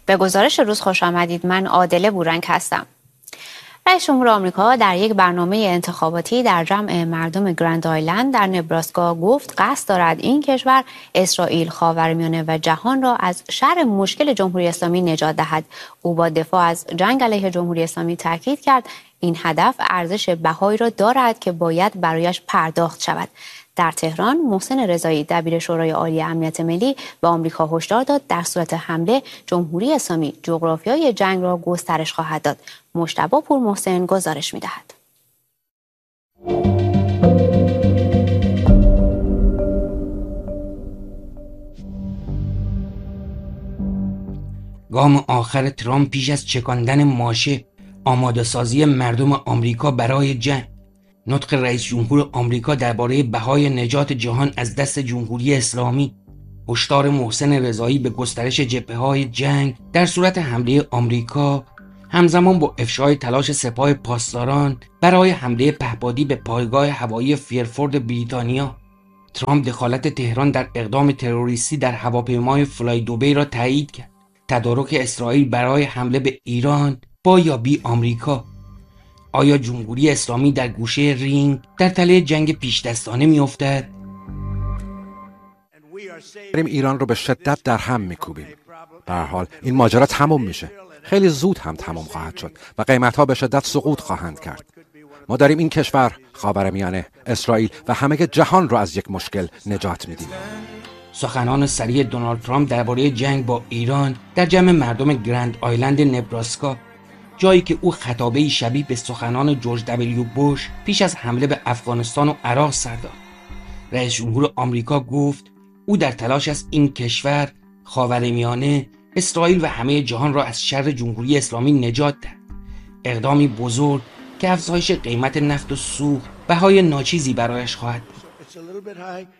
به گزارش روز خوش آمدید. من عادله بورنگ هستم. رئیس جمهور آمریکا در یک برنامه انتخاباتی در جمع مردم گرند آیلند در نبراسکا گفت قصد دارد این کشور اسرائیل، خاورمیانه و جهان را از شر مشکل جمهوری اسلامی نجات دهد. او با دفاع از جنگ علیه جمهوری اسلامی تاکید کرد این هدف ارزش بهایی را دارد که باید برایش پرداخت شود. در تهران محسن رضایی دبیر شورای عالی امنیت ملی به آمریکا هشدار داد در صورت حمله جمهوری اسلامی جغرافیای جنگ را گسترش خواهد داد. مجتبی پورمحسن گزارش می‌دهد. گام آخر ترامپ پیش از چکاندن ماشه، آماده سازی مردم آمریکا برای جنگ. نطق رئیس جمهور آمریکا درباره بهای نجات جهان از دست جمهوری اسلامی. هشدار محسن رضایی به گسترش جبهه‌های جنگ در صورت حمله آمریکا، همزمان با افشای تلاش سپاه پاسداران برای حمله پهپادی به پایگاه هوایی فیرفورد بریتانیا. ترامپ دخالت تهران در اقدام تروریستی در هواپیمای فلای دوبی را تایید کرد. تدارک اسرائیل برای حمله به ایران با یا بی آمریکا. آیا جمهوری اسلامی در گوشه رینگ در تله جنگ پیش دستانه میافتد؟ ایران رو به شدت در هم میکوبیم. به هر حال این ماجرا تموم میشه. خیلی زود هم تمام خواهد شد و قیمت‌ها به شدت سقوط خواهند کرد. ما داریم این کشور، خاورمیانه، اسرائیل و همه جهان رو از یک مشکل نجات میدیم. سخنان سریع دونالد ترامپ درباره جنگ با ایران در جمع مردم گرند آیلند نبراسکا، جایی که او خطابه‌ای شبیه به سخنان جورج دبلیو بوش پیش از حمله به افغانستان و عراق سر داد. رئیس جمهور آمریکا گفت او در تلاش است این کشور، خاورمیانه، اسرائیل و همه جهان را از شر جمهوری اسلامی نجات دهد. اقدامی بزرگ که افزایش قیمت نفت و سوخت بهای ناچیزی برایش خواهد بود.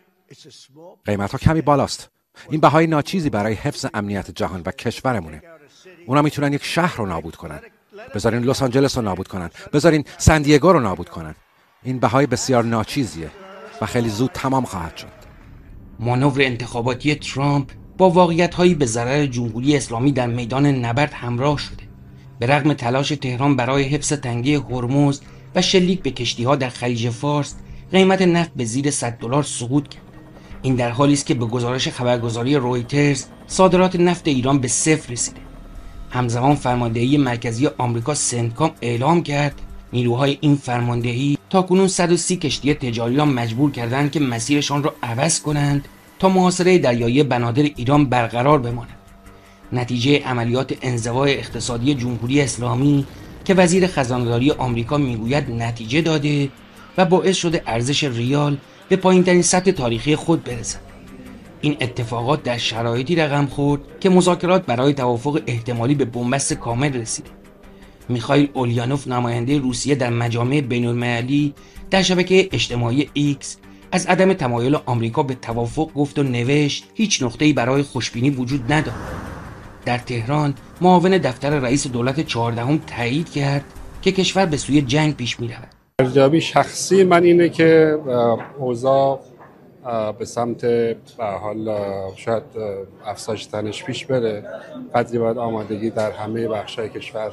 قیمت‌ها کمی بالاست. این بهای ناچیزی برای حفظ امنیت جهان و کشورمونه. اونا میتونن یک شهر رو نابود کنن. بذارین لس آنجلس رو نابود کنن. بذارین سن دیگو رو نابود کنن. این بهای بسیار ناچیزیه و خیلی زود تمام خواهد شد. مانور انتخاباتی ترامپ با واقعیت‌هایی به ضرر جمهوری اسلامی در میدان نبرد همراه شده. به رغم تلاش تهران برای حفظ تنگه هرمز و شلیک به کشتی‌ها در خلیج فارس، قیمت نفت به زیر $100 سقوط کرد. این در حالی است که به گزارش خبرگزاری رویترز صادرات نفت ایران به صفر رسیده. همزمان فرماندهی مرکزی آمریکا سنتکام اعلام کرد نیروهای این فرماندهی تاکنون 130 کشتی تجاری را مجبور کردند که مسیرشان را عوض کنند تا محاصره دریایی بنادر ایران برقرار بماند. نتیجه عملیات انزوای اقتصادی جمهوری اسلامی که وزیر خزانه‌داری آمریکا میگوید نتیجه داده و باعث شده ارزش ریال به پایین‌ترین سطح تاریخی خود برسد. این اتفاقات در شرایطی رقم خورد که مذاکرات برای توافق احتمالی به بنبست کامل رسید. میخائیل اولیانوف، نماینده روسیه در مجامع بین‌المللی، در شبکه اجتماعی ایکس از عدم تمایل آمریکا به توافق گفت و نوشت هیچ نقطه‌ای برای خوشبینی وجود ندارد. در تهران معاون دفتر رئیس دولت 14 تایید کرد که کشور به سوی جنگ پیش می‌رود. ارزیابی شخصی من اینه که اوضاع به سمت به حال شاید افزایش تنش پیش بره. قدری باید آمادگی در همه بخش‌های کشور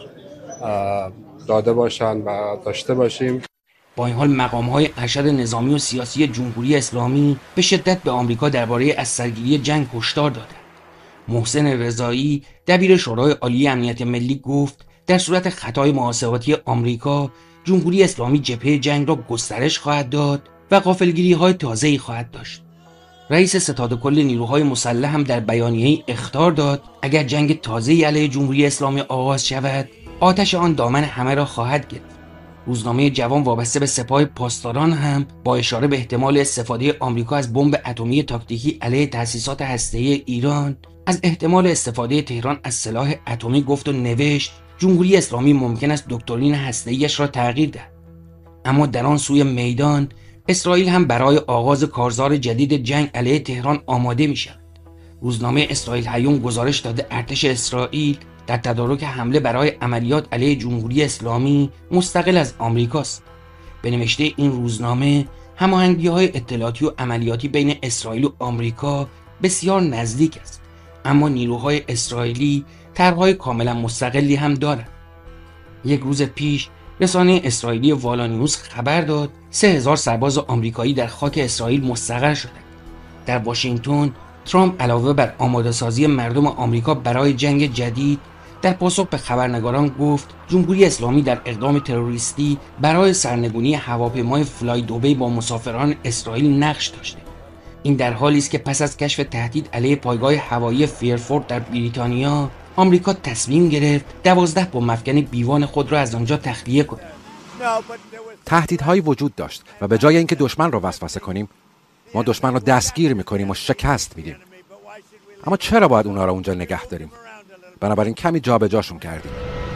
داده باشن و داشته باشیم. با این حال مقام‌های ارشد نظامی و سیاسی جمهوری اسلامی به شدت به آمریکا درباره از سرگیری جنگ هشدار دادند. محسن رضایی دبیر شورای عالی امنیت ملی گفت در صورت خطای محاسباتی آمریکا، جمهوری اسلامی جبهه جنگ را گسترش خواهد داد و غافلگیری‌های تازه‌ای خواهد داشت. رئیس ستاد کل نیروهای مسلح هم در بیانیه‌ای اخطار داد اگر جنگ تازه‌ای علیه جمهوری اسلامی آغاز شود، آتش آن دامن همه را خواهد گرفت. روزنامه جوان وابسته به سپاه پاسداران هم با اشاره به احتمال استفاده آمریکا از بمب اتمی تاکتیکی علیه تأسیسات هسته‌ای ایران، از احتمال استفاده تهران از سلاح اتمی گفت و نوشت جمهوری اسلامی ممکن است دکترین هسته‌ایش را تغییر دهد. اما در آن سوی میدان اسرائیل هم برای آغاز کارزار جدید جنگ علیه تهران آماده می شود. روزنامه اسرائیل هیوم گزارش داده ارتش اسرائیل در تدارک حمله برای عملیات علیه جمهوری اسلامی مستقل از آمریکاست. به نوشته این روزنامه هماهنگی‌های اطلاعاتی و عملیاتی بین اسرائیل و آمریکا بسیار نزدیک است، اما نیروهای اسرائیلی طرح‌های کاملا مستقلی هم دارند. یک روز پیش رسانه اسرائیلی والا نیوز خبر داد 3000 سرباز آمریکایی در خاک اسرائیل مستقر شدند. در واشنگتن ترامپ علاوه بر آماده‌سازی مردم آمریکا برای جنگ جدید، در پاسخ به خبرنگاران گفت جمهوری اسلامی در اقدام تروریستی برای سرنگونی هواپیمای فلای دوبی با مسافران اسرائیل نقش داشته. این در حالی است که پس از کشف تهدید علیه پایگاه هوایی فیرفورد در بریتانیا، آمریکا تصمیم گرفت 12 بمب افکن بیوان خود را از آنجا تخلیه کند. تهدیدهایی وجود داشت و به جای اینکه دشمن را وسوسه کنیم، ما دشمن را دستگیر میکنیم و شکست میدیم. اما چرا باید اونا را اونجا نگه داریم؟ بنابراین کمی جابجاشون کردیم.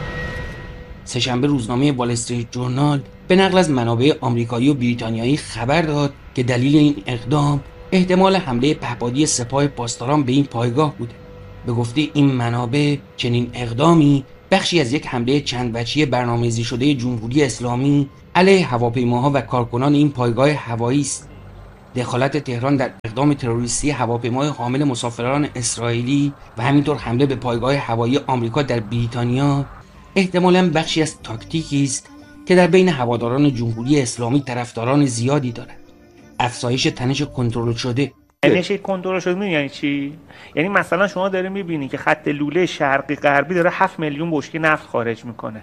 سه‌شنبه روزنامه وال استریت جورنال به نقل از منابع آمریکایی و بریتانیایی خبر داد که دلیل این اقدام احتمال حمله پهپادی سپاه پاسداران به این پایگاه بوده. به گفته این منابع چنین اقدامی بخشی از یک حمله چند وجهی برنامه‌ریزی شده جمهوری اسلامی علیه هواپیماها و کارکنان این پایگاه هوایی است. دخالت تهران در اقدام تروریستی هواپیمای حامل مسافران اسرائیلی و همینطور حمله به پایگاه هوایی آمریکا در بریتانیا احتمالاً بخشی از تاکتیکی است که در بین هواداران جمهوری اسلامی طرفداران زیادی دارد. افزایش تنش کنترل شده. تنش کنترل شده یعنی چی؟ یعنی مثلا شما داره میبینی که خط لوله شرقی غربی داره 7 میلیون بشکه نفت خارج میکنه.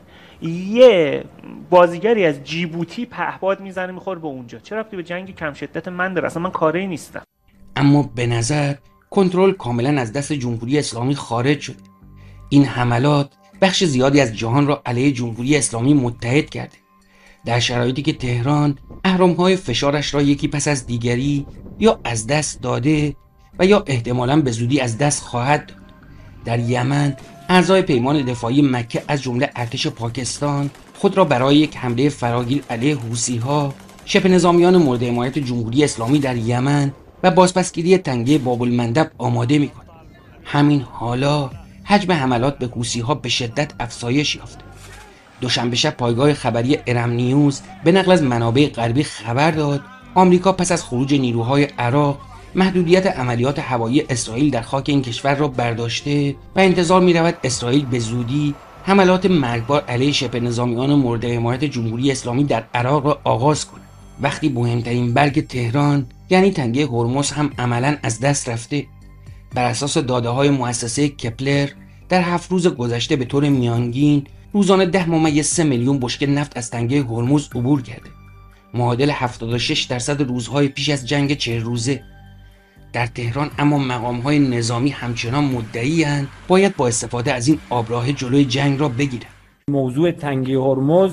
یه بازیگری از جیبوتی پهپاد میزنه میخوره به اونجا. چرا ربطی به جنگ کم شدت من داره؟ اصلا من کاری نیستم. اما به نظر کنترل کاملا از دست جمهوری اسلامی خارج شد. این حملات بخش زیادی از جهان را علیه جمهوری اسلامی متحد کرده. در شرایطی که تهران اهرم‌های فشارش را یکی پس از دیگری یا از دست داده و یا احتمالاً به زودی از دست خواهد داد. در یمن اعضای پیمان دفاعی مکه از جمله ارتش پاکستان خود را برای یک حمله فراگیر علیه حوثی‌ها، شبه نظامیان مورد حمایت جمهوری اسلامی در یمن و بازپسگیری تنگه باب المندب آماده می‌کنند. همین حالا حجم حملات به حوثی‌ها به شدت افزایش یافته. دوشنبه شب پایگاه خبری ارم نیوز به نقل از منابع غربی خبر داد آمریکا پس از خروج نیروهای عراق محدودیت عملیات هوایی اسرائیل در خاک این کشور را برداشته و انتظار می‌رود اسرائیل به زودی حملات مرگبار علیه شبه نظامیان مورد حمایت جمهوری اسلامی در عراق را آغاز کند. وقتی مهمترین برگ تهران یعنی تنگه هرمز هم عملاً از دست رفته. بر اساس داده‌های مؤسسه کپلر در 7 روز گذشته به طور میانگین روزانه 10.3 میلیون بشکه نفت از تنگه هرمز عبور کرده، معادل 76% روزهای پیش از جنگ 40 روزه. در تهران اما مقام‌های نظامی همچنان مدعی‌اند باید با استفاده از این آبراه جلوی جنگ را بگیرند. موضوع تنگه هرمز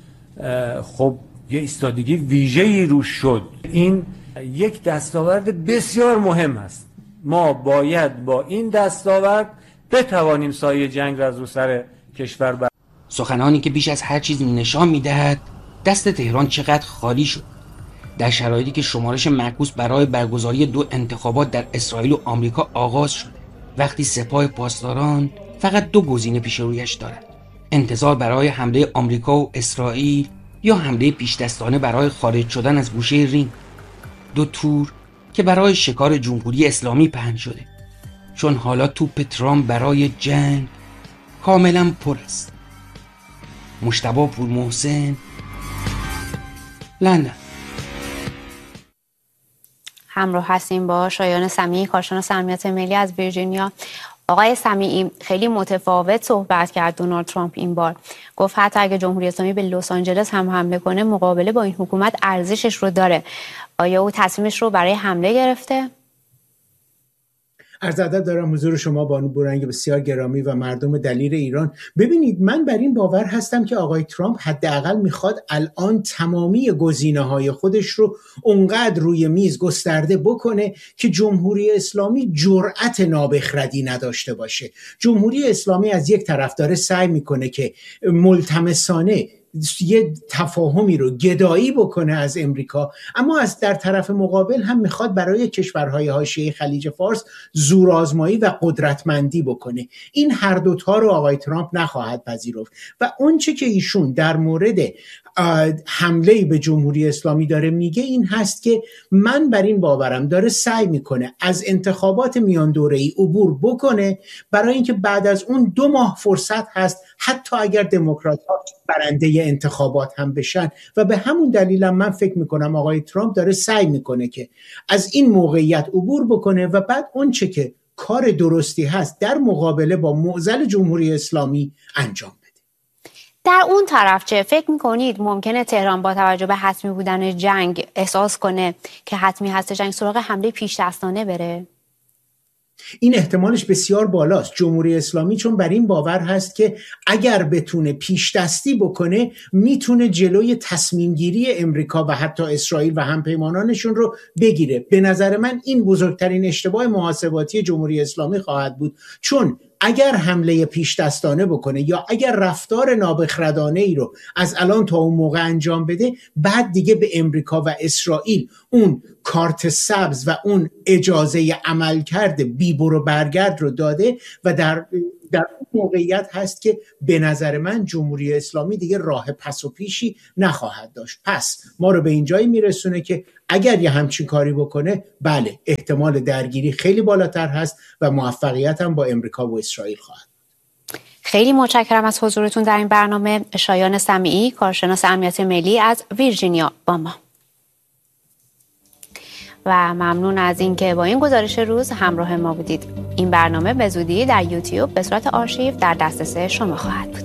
خب یه ایستادگی ویژه‌ای روش شد. این یک دستاورد بسیار مهم است. ما باید با این دستاورد بتوانیم سایه جنگ را از رو سر کشور بر. سخنانی که بیش از هر چیز نشان می‌دهد دست تهران چقدر خالی شد. در شرایطی که شمارش معکوس برای برگزاری 2 انتخابات در اسرائیل و آمریکا آغاز شده، وقتی سپاه پاسداران فقط 2 گزینه پیش رویش دارد: انتظار برای حمله آمریکا و اسرائیل یا حمله پیش‌دستانه برای خارج شدن از گوشه رینگ. 2 تور که برای شکار جمهوری اسلامی پهن شده، چون حالا توپ ترامپ برای جنگ کاملا پر است. مجتبی پورمحسن، لندن. همراه هستیم با شایان سمیعی، کارشناس امنیت ملی از ویرجینیا. آقای سمیعی، خیلی متفاوت صحبت کرد دونالد ترامپ این بار. گفت حتی اگه جمهوری اسلامی به لس آنجلس هم حمله کنه، مقابله با این حکومت ارزشش رو داره. آیا او تصمیمش رو برای حمله گرفته؟ عرض ادب دارم حضور شما بانو بورنگ بسیار گرامی و مردم دلیر ایران. ببینید، من بر این باور هستم که آقای ترامپ حداقل میخواد الان تمامی گزینه‌های خودش رو اونقدر روی میز گسترده بکنه که جمهوری اسلامی جرأت نابخردی نداشته باشه. جمهوری اسلامی از یک طرف داره سعی میکنه که ملتمسانه یه تفاهمی رو گدایی بکنه از امریکا، اما از در طرف مقابل هم میخواد برای کشورهای حاشیه خلیج فارس زورآزمایی و قدرتمندی بکنه. این هر دوتا رو آقای ترامپ نخواهد پذیرفت و اون چه که ایشون در مورد حمله به جمهوری اسلامی داره میگه این هست که من بر این باورم داره سعی میکنه از انتخابات میان دوره‌ای عبور بکنه، برای اینکه بعد از اون 2 ماه فرصت هست حتی اگر دموکرات‌ها برنده انتخابات هم بشن. و به همون دلیل من فکر میکنم آقای ترامپ داره سعی میکنه که از این موقعیت عبور بکنه و بعد اون چه که کار درستی هست در مقابله با معضل جمهوری اسلامی انجام بده. در اون طرف چه فکر میکنید ممکنه تهران با توجه به حتمی بودن جنگ احساس کنه که حتمی هست جنگ سراغ حمله پیش دستانه بره؟ این احتمالش بسیار بالاست. جمهوری اسلامی چون بر این باور هست که اگر بتونه پیش دستی بکنه میتونه جلوی تصمیم گیری امریکا و حتی اسرائیل و همپیمانانشون رو بگیره. به نظر من این بزرگترین اشتباه محاسباتی جمهوری اسلامی خواهد بود، چون اگر حمله پیش دستانه بکنه یا اگر رفتار نابخردانه ای رو از الان تا اون موقع انجام بده، بعد دیگه به امریکا و اسرائیل اون کارت سبز و اون اجازه عملکرد بی برو برگرد رو داده و در اون موقعیت هست که به نظر من جمهوری اسلامی دیگه راه پس و پیشی نخواهد داشت. پس ما رو به این جایی میرسونه که اگر یه همچین کاری بکنه، بله احتمال درگیری خیلی بالاتر هست و موفقیت هم با امریکا و اسرائیل خواهد. خیلی متشکرم از حضورتون در این برنامه. شایان سمیعی، کارشناس امنیت ملی از ویرجینیا با ما. و ممنون از اینکه با این گزارش روز همراه ما بودید. این برنامه به زودی در یوتیوب به صورت آرشیو در دسترس شما خواهد بود.